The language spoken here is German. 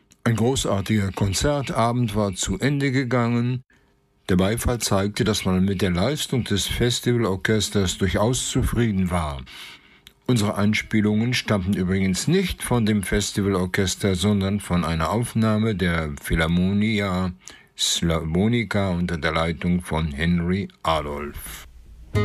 Ein großartiger Konzertabend war zu Ende gegangen. Der Beifall zeigte, dass man mit der Leistung des Festivalorchesters durchaus zufrieden war. Unsere Einspielungen stammten übrigens nicht von dem Festivalorchester, sondern von einer Aufnahme der Philharmonia Slavonica unter der Leitung von Henry Adolph.